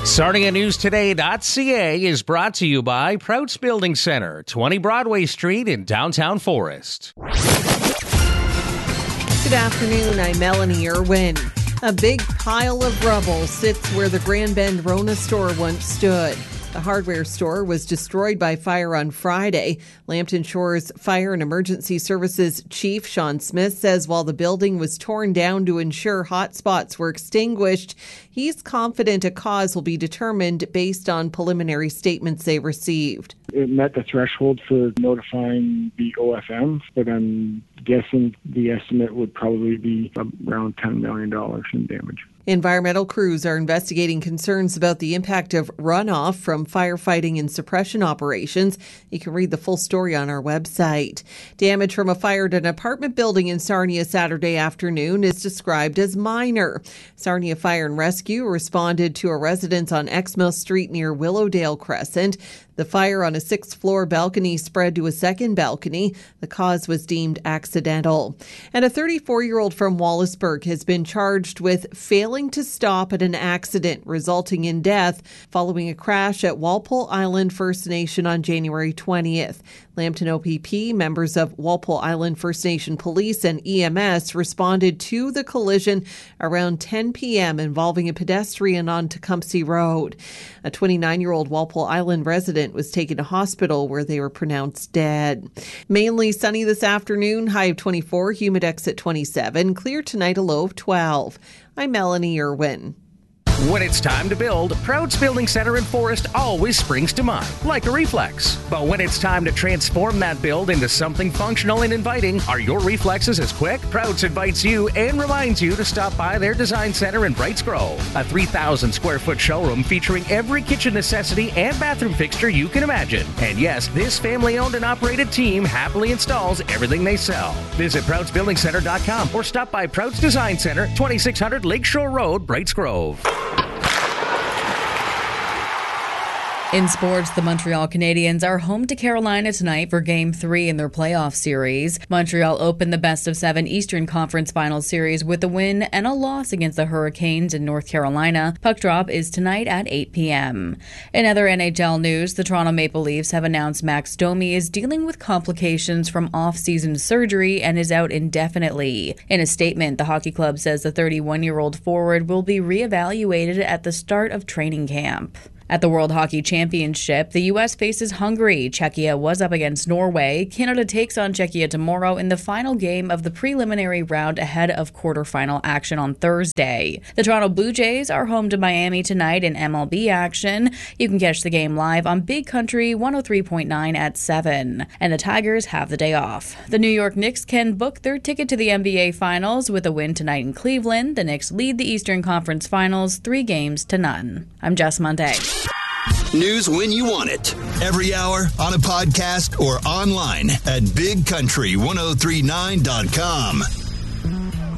Starting at newstoday.ca is brought to you by Prouts Building Center, 20 Broadway Street in downtown Forest. Good afternoon, I'm Melanie Irwin. A big pile of rubble sits where the Grand Bend Rona store once stood. The hardware store was destroyed by fire on Friday. Lambton Shores Fire and Emergency Services Chief Sean Smith says while the building was torn down to ensure hotspots were extinguished, he's confident a cause will be determined based on preliminary statements they received. It met the threshold for notifying the OFM, but I'm guessing the estimate would probably be around $10 million in damage. Environmental crews are investigating concerns about the impact of runoff from firefighting and suppression operations. You can read the full story on our website. Damage from a fire at an apartment building in Sarnia Saturday afternoon is described as minor. Sarnia Fire and Rescue responded to a residence on Exmill Street near Willowdale Crescent. The fire on a sixth-floor balcony spread to a second balcony. The cause was deemed accidental. And a 34-year-old from Wallaceburg has been charged with failing to stop at an accident resulting in death following a crash at Walpole Island First Nation on January 20th. Lambton OPP, members of Walpole Island First Nation Police and EMS responded to the collision around 10 p.m. involving a pedestrian on Tecumseh Road. A 29-year-old Walpole Island resident was taken to hospital where they were pronounced dead. Mainly sunny this afternoon, high of 24, humidex at 27, clear tonight, a low of 12. I'm Melanie Irwin. When it's time to build, Prouts Building Center in Forest always springs to mind, like a reflex. But when it's time to transform that build into something functional and inviting, are your reflexes as quick? Prouts invites you and reminds you to stop by their design center in Brights Grove, a 3,000 square foot showroom featuring every kitchen necessity and bathroom fixture you can imagine. And yes, this family-owned and operated team happily installs everything they sell. Visit ProutsBuildingCenter.com or stop by Prouts Design Center, 2600 Lakeshore Road, Brights Grove. In sports, the Montreal Canadiens are home to Carolina tonight for Game 3 in their playoff series. Montreal opened the best-of-7 Eastern Conference Finals series with a win and a loss against the Hurricanes in North Carolina. Puck drop is tonight at 8 p.m. In other NHL news, the Toronto Maple Leafs have announced Max Domi is dealing with complications from off-season surgery and is out indefinitely. In a statement, the hockey club says the 31-year-old forward will be reevaluated at the start of training camp. At the World Hockey Championship, the U.S. faces Hungary. Czechia was up against Norway. Canada takes on Czechia tomorrow in the final game of the preliminary round ahead of quarterfinal action on Thursday. The Toronto Blue Jays are home to Miami tonight in MLB action. You can catch the game live on Big Country 103.9 at 7. And the Tigers have the day off. The New York Knicks can book their ticket to the NBA Finals with a win tonight in Cleveland. The Knicks lead the Eastern Conference Finals 3-0. I'm Jess Monday. News when you want it. Every hour, on a podcast, or online at BigCountry1039.com.